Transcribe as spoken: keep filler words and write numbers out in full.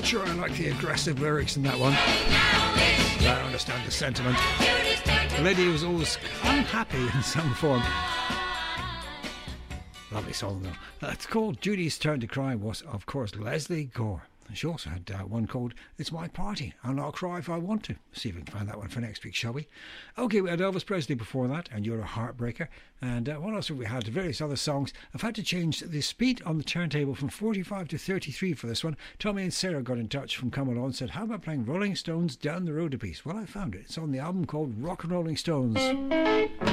Sure, I like the aggressive lyrics in that one. I understand the sentiment. The lady was always unhappy in some form. Lovely song though. Uh, it's called Judy's Turn to Cry, was of course Leslie Gore. She also had uh, one called It's My Party and I'll Cry If I Want To. See if we can find that one for next week, shall we? Okay, we had Elvis Presley before that, and You're a Heartbreaker. And uh, what else have we had? Various other songs. I've had to change the speed on the turntable from forty-five to thirty-three for this one. Tommy and Sarah got in touch from Cumberland and said, how about playing Rolling Stones Down the Road a piece? Well, I found it. It's on the album called Rock and Rolling Stones.